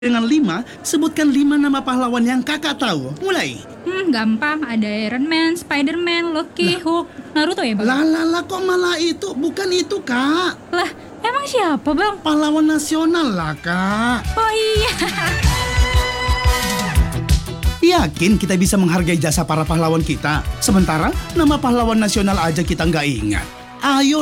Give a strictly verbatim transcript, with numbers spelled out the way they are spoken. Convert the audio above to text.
Dengan lima, sebutkan lima nama pahlawan yang kakak tahu. Mulai. Hmm, gampang. Ada Iron Man, Spider-Man, Loki, Hulk, Naruto ya, Bang? Lah, lah, lah, kok malah itu? Bukan itu, Kak. Lah, emang siapa, Bang? Pahlawan nasional lah, Kak. Oh iya. Yakin kita bisa menghargai jasa para pahlawan kita? Sementara nama pahlawan nasional aja kita nggak ingat. Ayo